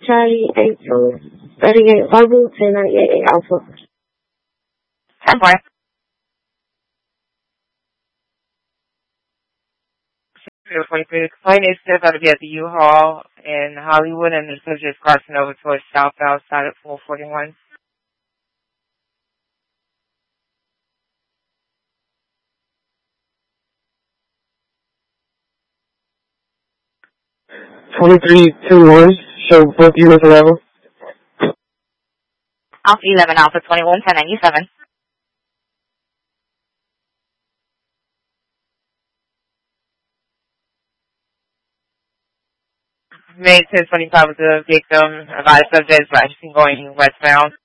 Charlie 838 Global 298 Alpha. 10-4. The complaint is still going to be at the U-Haul in Hollywood, and the subject is crossing over towards southbound side at 441. Show both units arrival. Alpha 11, Alpha 21, 1097. May 1025 was the victim. Advised subject is actually going westbound.